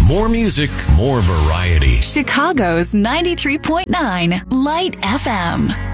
More music, more variety. Chicago's 93.9 Light FM.